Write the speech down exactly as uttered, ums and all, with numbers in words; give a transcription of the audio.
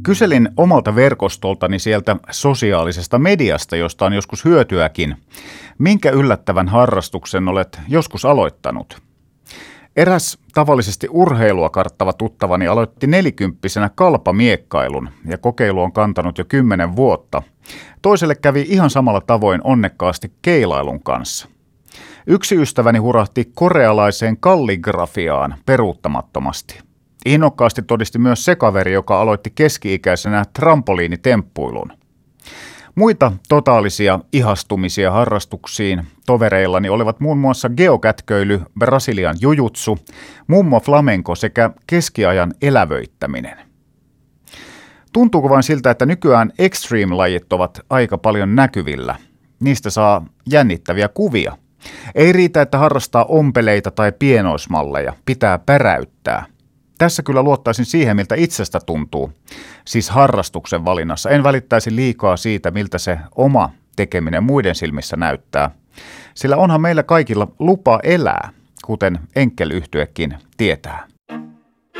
Kyselin omalta verkostoltani sieltä sosiaalisesta mediasta, josta on joskus hyötyäkin. Minkä yllättävän harrastuksen olet joskus aloittanut? Eräs tavallisesti urheilua karttava tuttavani aloitti nelikymppisenä kalpamiekkailun ja kokeilu on kantanut jo kymmenen vuotta. Toiselle kävi ihan samalla tavoin onnekkaasti keilailun kanssa. Yksi ystäväni hurahti korealaiseen kalligrafiaan peruuttamattomasti. Innokkaasti todisti myös se kaveri, joka aloitti keski-ikäisenä trampoliinitemppuilun. Muita totaalisia ihastumisia harrastuksiin tovereillani olivat muun muassa geokätköily, Brasilian jujutsu, mummo flamenco sekä keskiajan elävöittäminen. Tuntuuko vain siltä, että nykyään extreme-lajit ovat aika paljon näkyvillä? Niistä saa jännittäviä kuvia. Ei riitä, että harrastaa ompeleita tai pienoismalleja, pitää päräyttää. Tässä kyllä luottaisin siihen, miltä itsestä tuntuu, siis harrastuksen valinnassa. En välittäisi liikaa siitä, miltä se oma tekeminen muiden silmissä näyttää. Sillä onhan meillä kaikilla lupa elää, kuten Enkel-yhtyekin tietää.